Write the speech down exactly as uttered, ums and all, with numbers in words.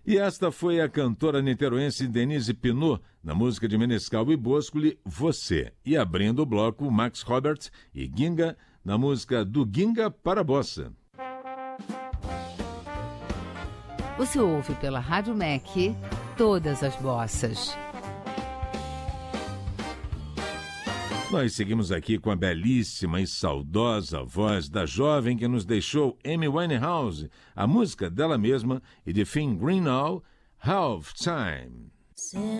E esta foi a cantora niteroense Denise Pinot, na música de Menescal e Boscoli, Você. E abrindo o bloco, Max Robert e Ginga, na música Do Ginga para a Bossa. Você ouve pela Rádio M E C todas as bossas. Nós seguimos aqui com a belíssima e saudosa voz da jovem que nos deixou, Amy Winehouse, a música dela mesma e de Finn Greenaw, Half Time.